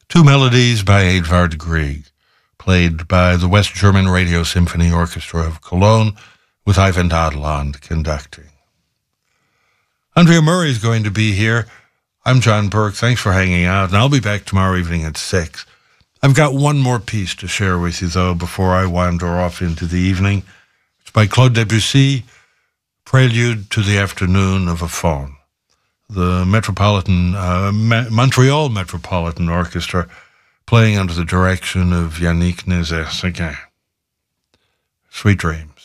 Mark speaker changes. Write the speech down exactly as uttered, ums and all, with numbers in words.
Speaker 1: Two melodies by Edvard Grieg, played by the West German Radio Symphony Orchestra of Cologne, with Ivan Dadland conducting. Andrea Murray is going to be here. I'm John Burke. Thanks for hanging out, and I'll be back tomorrow evening at six. I've got one more piece to share with you, though, before I wander off into the evening. It's by Claude Debussy, Prelude to the Afternoon of a Faun. The Metropolitan, uh, Ma- Montreal Metropolitan Orchestra, playing under the direction of Yannick Nézet-Séguin. Sweet dreams.